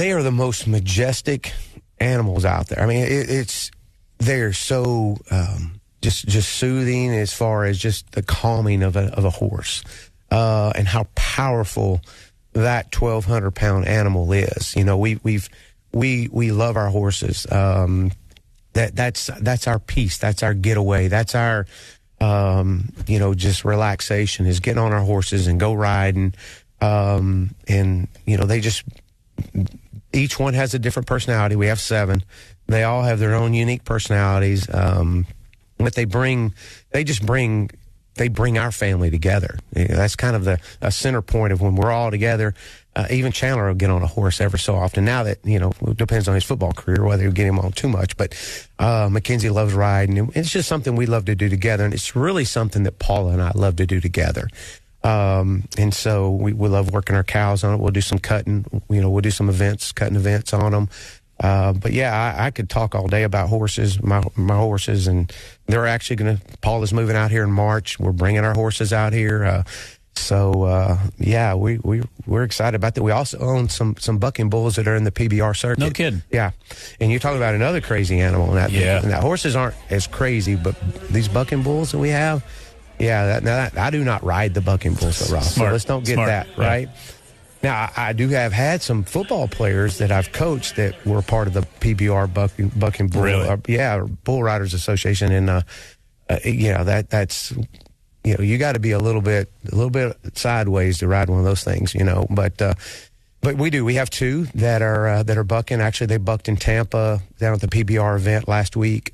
they are the most majestic animals out there. I mean, they're so just soothing as far as just the calming of a horse, and how powerful that 1,200-pound animal is. You know, we love our horses. That's our peace. That's our getaway. That's our just relaxation, is getting on our horses and go riding. And they just, each one has a different personality. We have 7. They all have their own unique personalities. But they bring our family together. You know, that's kind of a center point of when we're all together. Even Chandler will get on a horse ever so often. Now that, it depends on his football career, whether you get him on too much. But Mackenzie loves riding. It's just something we love to do together. And it's really something that Paula and I love to do together. And so we love working our cows on it. We'll do some cutting. We'll do some events, cutting events on them. But yeah, I could talk all day about horses, my horses, and they're actually Paula's moving out here in March. We're bringing our horses out here. Yeah, we're excited about that. We also own some bucking bulls that are in the PBR circuit. No kidding. Yeah. And you're talking about another crazy animal. And that horses aren't as crazy, but these bucking bulls that we have, I do not ride the bucking bulls, so Ross. So let's don't get that, right? Yeah. Now, I do have had some football players that I've coached that were part of the PBR bucking bull. Really? Bull Riders Association. And, that's... you got to be a little bit sideways to ride one of those things, But we do. We have 2 that are bucking. Actually, they bucked in Tampa down at the PBR event last week.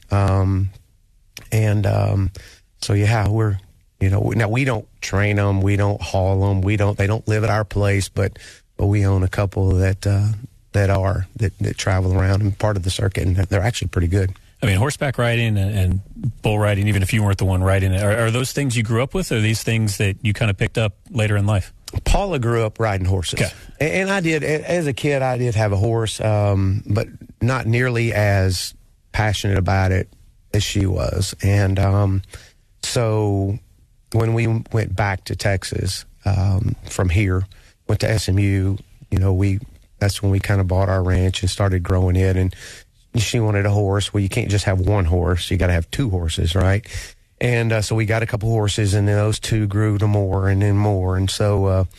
We're now we don't train them, we don't haul them, they don't live at our place, but we own a couple that travel around and part of the circuit, and they're actually pretty good. I mean, horseback riding and bull riding, even if you weren't the one riding it, are those things you grew up with, or are these things that you kind of picked up later in life? Paula grew up riding horses. Okay. And I did. As a kid, I did have a horse, but not nearly as passionate about it as she was. And so when we went back to Texas from here, went to SMU, that's when we kind of bought our ranch and started growing it. And she wanted a horse. Well, you can't just have one horse. You got to have 2 horses, right? And so we got a couple horses, and then those 2 grew to more and then more. And so,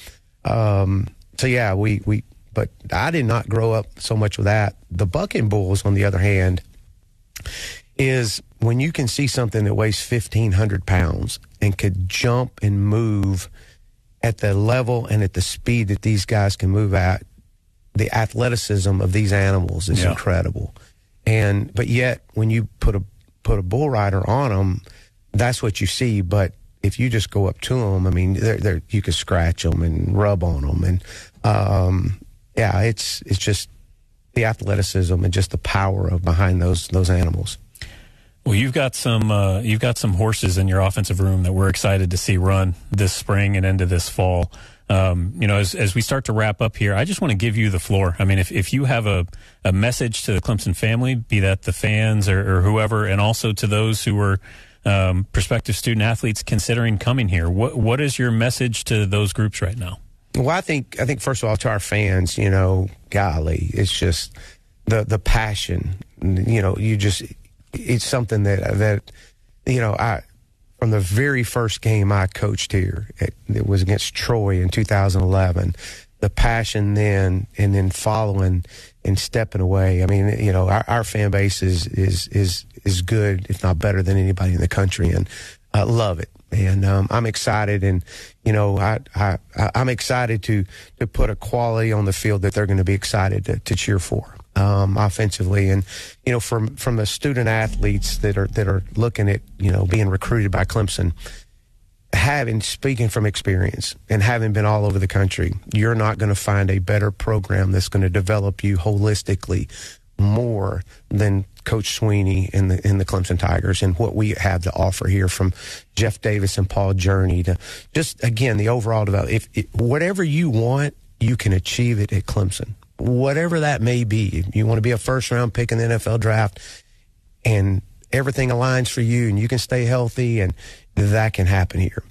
but I did not grow up so much with that. The bucking bulls, on the other hand, is when you can see something that weighs 1,500 pounds and could jump and move at the level and at the speed that these guys can move at, the athleticism of these animals is incredible. But yet, when you put a bull rider on them, that's what you see. But if you just go up to them, I mean, you can scratch them and rub on them, and it's just the athleticism and just the power behind those animals. Well, you've got some horses in your offensive room that we're excited to see run this spring and into this fall. As we start to wrap up here, I just want to give you the floor. I mean, if you have a message to the Clemson family, be that the fans or whoever, and also to those who are prospective student athletes considering coming here, what is your message to those groups right now? Well, I think first of all, to our fans, golly, it's just the passion. It's something that from the very first game I coached here, it was against Troy in 2011. The passion then, and then following and stepping away. I mean, our fan base is good, if not better than anybody in the country, and I love it. And I'm excited, and I'm excited to put a quality on the field that they're going to be excited to cheer for. Offensively, and from the student athletes that are looking at being recruited by Clemson, speaking from experience and having been all over the country, you're not going to find a better program that's going to develop you holistically more than Coach Sweeney in the Clemson Tigers, and what we have to offer here, from Jeff Davis and Paul Journey to just, again, the overall development. Whatever you want, you can achieve it at Clemson. Whatever that may be. If you want to be a first-round pick in the NFL draft and everything aligns for you and you can stay healthy, and that can happen here.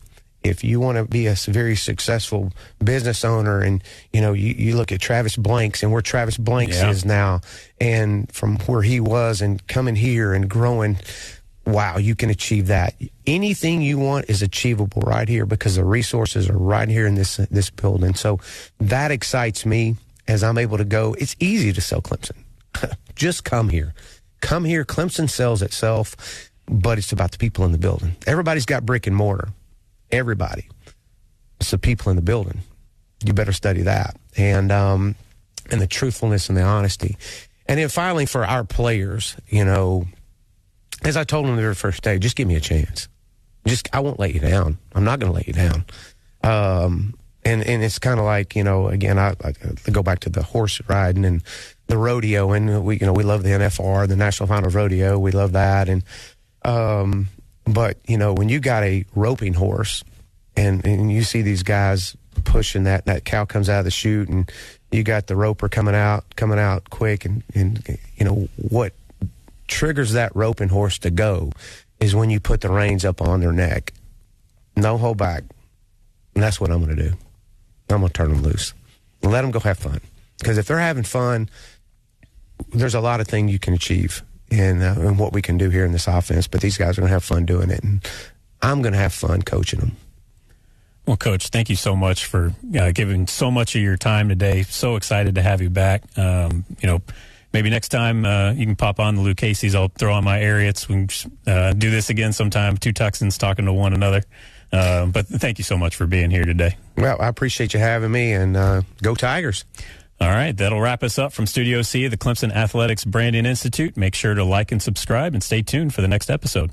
if you want to be a very successful business owner, and you look at Travis Blanks and where Travis Blanks is now, and from where he was and coming here and growing, wow, you can achieve that. Anything you want is achievable right here because the resources are right here in this building. So that excites me as I'm able to go. It's easy to sell Clemson. Just come here. Come here. Clemson sells itself, but it's about the people in the building. Everybody's got brick and mortar. Everybody. It's the people in the building. You better study that. And the truthfulness and the honesty. And then finally for our players, as I told them the very first day, just give me a chance. I won't let you down. I'm not going to let you down. And it's kind of like, again, I go back to the horse riding and the rodeo, and we love the NFR, the National Final Rodeo. We love that. And, but when you got a roping horse and you see these guys pushing that cow comes out of the chute, and you got the roper coming out quick, and what triggers that roping horse to go is when you put the reins up on their neck. No hold back. And that's what I'm going to do. I'm going to turn them loose and let them go have fun. Because if they're having fun, there's a lot of things you can achieve in what we can do here in this offense. But these guys are going to have fun doing it, and I'm going to have fun coaching them. Well, Coach, thank you so much for giving so much of your time today. So excited to have you back. Maybe next time you can pop on the Luke Casey's. I'll throw on my Ariats. We can do this again sometime. Two Texans talking to one another. But thank you so much for being here today. Well, I appreciate you having me, and go Tigers. All right, that'll wrap us up from Studio C of the Clemson Athletics Branding Institute. Make sure to like and subscribe, and stay tuned for the next episode.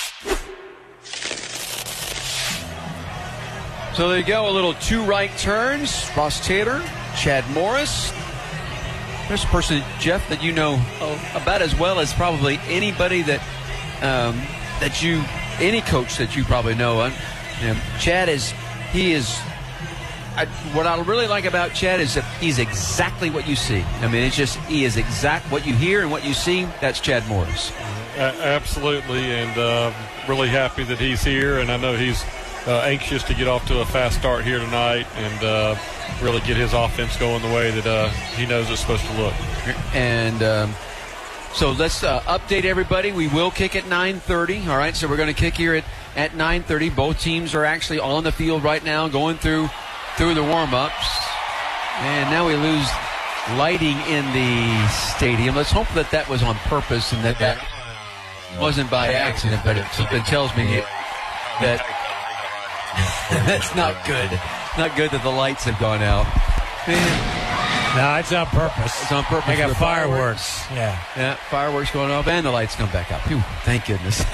So there you go, a little two right turns. Ross Taylor, Chad Morris. There's a person, Jeff, that you know about as well as probably anybody that any coach that you probably know. Chad what I really like about Chad is that he's exactly what you see. I mean, he is exact what you hear and what you see. That's Chad Morris. Absolutely, and really happy that he's here, and I know he's anxious to get off to a fast start here tonight and really get his offense going the way that he knows it's supposed to look. And so let's update everybody. We will kick at 9:30. All right, so we're going to kick here at 9:30. Both teams are actually on the field right now, going through the warm-ups. And now we lose lighting in the stadium. Let's hope that was on purpose and that wasn't by accident, but something tells me that that's not good. Not good that the lights have gone out. No, it's on purpose. It's on purpose. They got fireworks. Yeah, fireworks going off, and the lights come back up. Phew, thank goodness.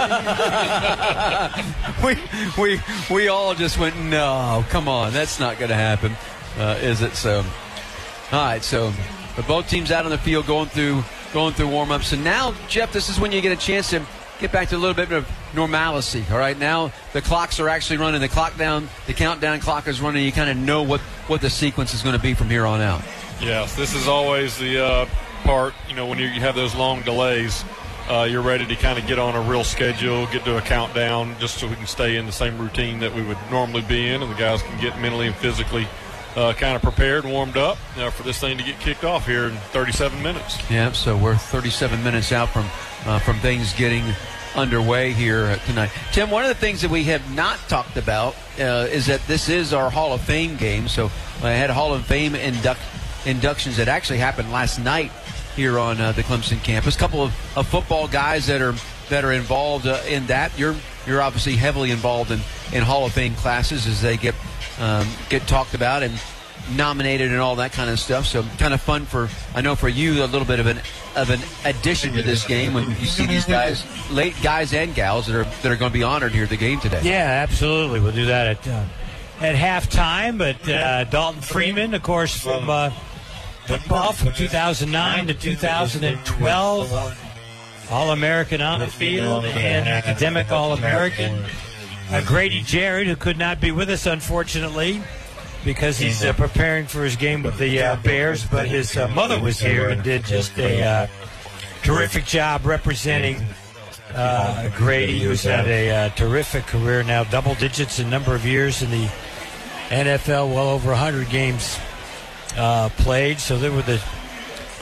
we all just went, no, come on, that's not going to happen, is it? So, all right. So, but both teams out on the field going through warm-ups, and now, Jeff, this is when you get a chance to get back to a little bit of normalcy. All right, now the clocks are actually running. The countdown clock is running. You kind of know what the sequence is going to be from here on out. Yes, this is always the part, when you have those long delays, you're ready to kind of get on a real schedule, get to a countdown, just so we can stay in the same routine that we would normally be in, and the guys can get mentally and physically kind of prepared and warmed up for this thing to get kicked off here in 37 minutes. Yeah, so we're 37 minutes out from things getting underway here tonight. Tim, one of the things that we have not talked about is that this is our Hall of Fame game. So I had Hall of Fame inductions that actually happened last night here on the Clemson campus. A couple of football guys that are involved in that. You're obviously heavily involved in Hall of Fame classes as they get talked about and nominated and all that kind of stuff. So kind of fun for you, a little bit of an addition to this game when you see these guys and gals that are going to be honored here at the game today. Yeah, absolutely. We'll do that at halftime. But Dalton Freeman, of course, from football from 2009 to 2012, All-American on the field and academic All-American. Grady Jarrett, who could not be with us, unfortunately, because he's preparing for his game with the Bears, but his mother was here and did just a terrific job representing Grady, who's had a terrific career now, double digits in number of years in the NFL, well over 100 games played. So they were the